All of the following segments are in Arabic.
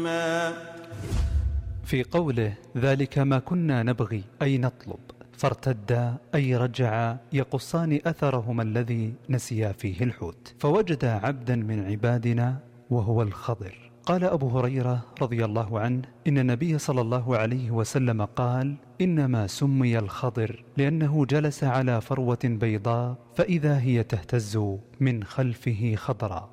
في قوله ذلك ما كنا نبغي أي نطلب، فارتدا أي رجعا يقصان أثرهما الذي نسيا فيه الحوت، فوجدا عبدا من عبادنا وهو الخضر. قال أبو هريرة رضي الله عنه إن النبي صلى الله عليه وسلم قال إنما سمي الخضر لأنه جلس على فروة بيضاء فإذا هي تهتز من خلفه خضراء.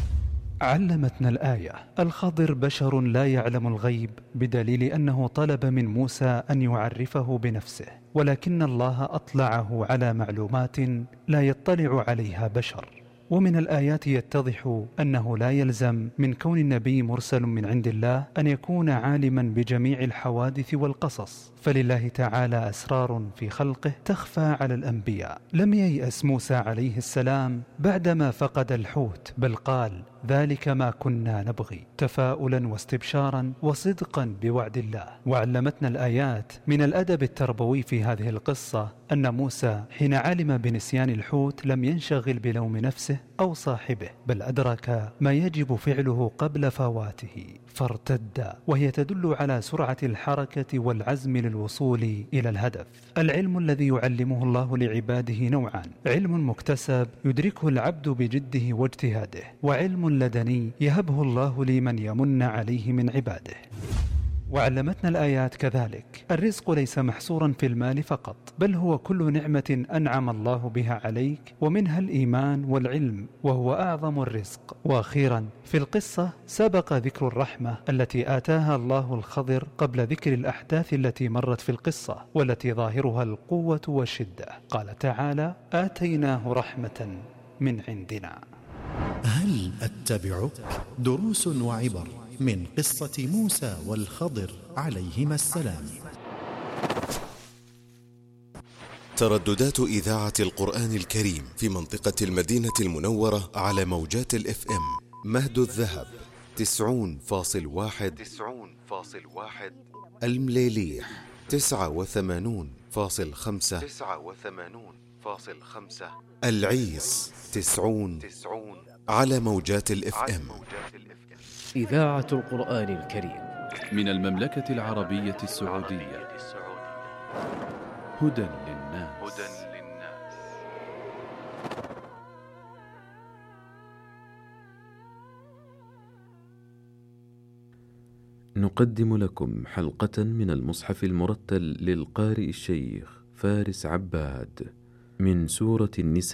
علمتنا الآية الخضر بشر لا يعلم الغيب، بدليل أنه طلب من موسى أن يعرفه بنفسه، ولكن الله أطلعه على معلومات لا يطلع عليها بشر. ومن الآيات يتضح أنه لا يلزم من كون النبي مرسل من عند الله أن يكون عالما بجميع الحوادث والقصص، فلله تعالى أسرار في خلقه تخفى على الأنبياء. لم ييأس موسى عليه السلام بعدما فقد الحوت، بل قال ذلك ما كنا نبغي، تفاؤلا واستبشارا وصدقا بوعد الله. وعلمتنا الآيات من الأدب التربوي في هذه القصة أن موسى حين علم بنسيان الحوت لم ينشغل بلوم نفسه أو صاحبه، بل أدرك ما يجب فعله قبل فواته فارتد، وهي تدل على سرعة الحركة والعزم للوصول إلى الهدف. العلم الذي يعلمه الله لعباده نوعان: علم مكتسب يدركه العبد بجده واجتهاده، وعلم لدني يهبه الله لمن يمن عليه من عباده. وعلمتنا الآيات كذلك الرزق ليس محصورا في المال فقط، بل هو كل نعمة أنعم الله بها عليك، ومنها الإيمان والعلم وهو أعظم الرزق. وأخيرا في القصة سبق ذكر الرحمة التي آتاها الله الخضر قبل ذكر الأحداث التي مرت في القصة والتي ظاهرها القوة والشدة. قال تعالى آتيناه رحمة من عندنا. هل أتبعك؟ دروس وعبر من قصة موسى والخضر عليهما السلام. ترددات إذاعة القرآن الكريم في منطقة المدينة المنورة على موجات الFM مهد الذهب 90.1، المليليح 89.5، العيس 90 على موجات الFM. إذاعة القرآن الكريم من المملكة العربية السعودية. هدى للناس. نقدم لكم حلقة من المصحف المرتل للقارئ الشيخ فارس عباد من سورة النساء.